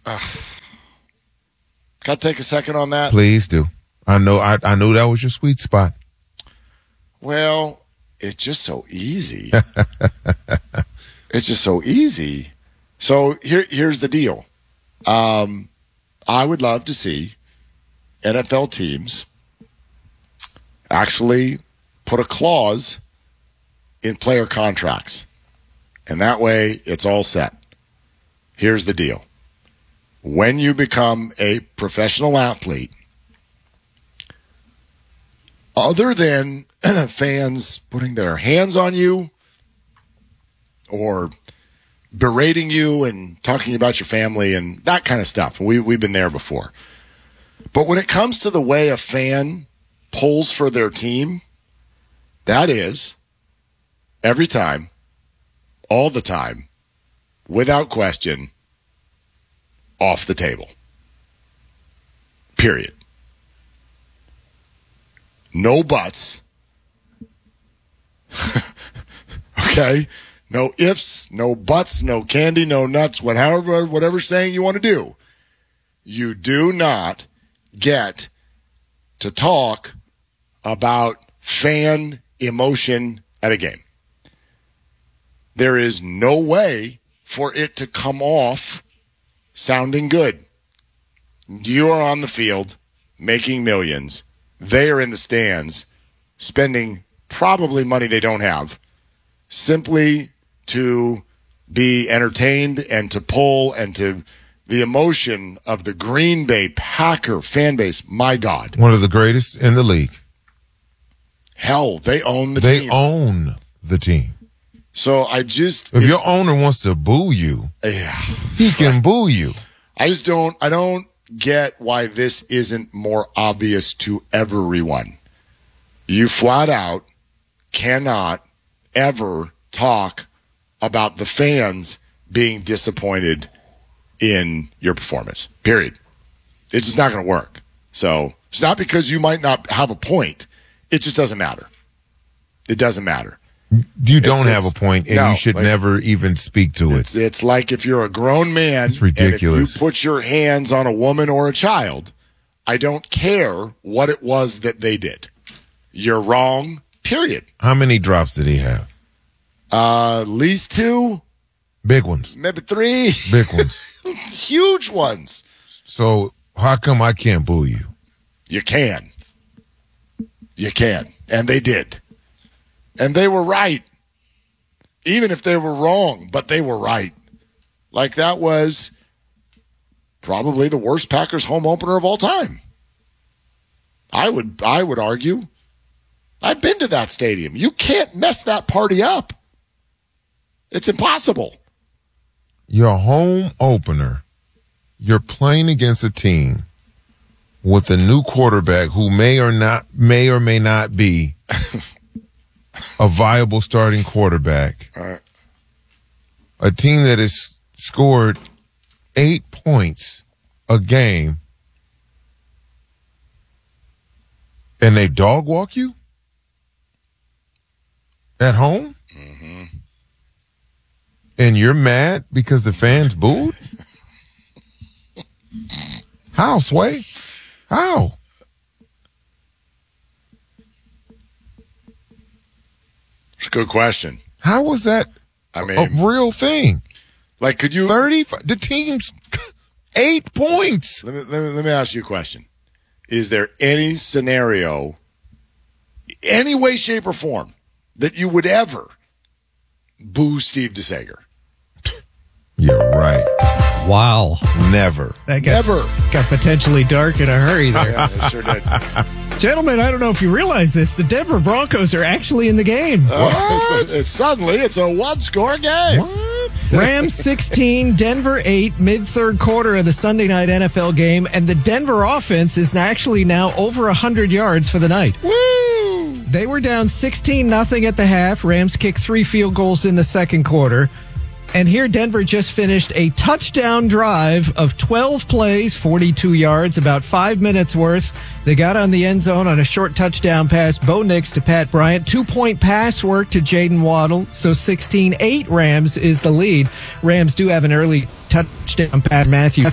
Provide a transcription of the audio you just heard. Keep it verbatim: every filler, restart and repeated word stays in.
Uh, can I take a second on that? Please do. I know. I, I knew that was your sweet spot. Well, it's just so easy. It's just so easy. So here, here's the deal. Um, I would love to see N F L teams actually put a clause in player contracts. And that way, it's all set. Here's the deal. When you become a professional athlete, other than fans putting their hands on you or berating you and talking about your family and that kind of stuff, we, we've been there before. But when it comes to the way a fan pulls for their team, that is, every time, all the time, without question, off the table. Period. No buts. Okay? No ifs, no buts, no candy, no nuts, whatever, whatever saying you want to do. You do not get to talk about fan emotion at a game. There is no way for it to come off sounding good. You are on the field making millions. They are in the stands spending probably money they don't have simply to be entertained and to pull and to the emotion of the Green Bay Packer fan base. My God. One of the greatest in the league. Hell, they own the they team. They own the team. So I just... If your owner wants to boo you, yeah, he can right. boo you. I just don't, I don't get why this isn't more obvious to everyone. You flat out cannot ever talk about the fans being disappointed in your performance. Period. It's just not going to work. So it's not because you might not have a point. It just doesn't matter. It doesn't matter. You don't it's, have it's, a point, and no, you should like, never even speak to it's, it. It's like if you're a grown man, it's ridiculous. And if you put your hands on a woman or a child, I don't care what it was that they did. You're wrong, period. How many drops did he have? Uh, at least two. Big ones. Maybe three. Big ones. Huge ones. So how come I can't boo you? You can. You can. And they did. And they were right. Even if they were wrong, but they were right. Like that was probably the worst Packers home opener of all time. I would I would argue. I've been to that stadium. You can't mess that party up. It's impossible. Your home opener, you're playing against a team with a new quarterback who may or not may or may not be a viable starting quarterback. All right. A team that has scored eight points a game, and they dog walk you at home? Mm-hmm. And you're mad because the fans booed? How, Sway? How? It's a good question. How was that I mean, a real thing? Like, could you... thirty The team's eight points. Let me, let me, let me ask you a question. Is there any scenario, any way, shape, or form, that you would ever boo Steve DeSager? You're right. Wow. Never. That got, Never. Got potentially dark in a hurry there. Yeah, it sure did. Gentlemen, I don't know if you realize this. The Denver Broncos are actually in the game. Uh, it's, it's suddenly, it's a one-score game. What? Rams sixteen, Denver eight, mid-third quarter of the Sunday night N F L game, and the Denver offense is actually now over one hundred yards for the night. Woo! They were down sixteen nothing at the half. Rams kicked three field goals in the second quarter. And here Denver just finished a touchdown drive of twelve plays, forty-two yards, about five minutes worth. They got on the end zone on a short touchdown pass, Bo Nix to Pat Bryant. Two-point pass work to Jaden Waddle. So sixteen eight Rams is the lead. Rams do have an early touchdown pass, Matthew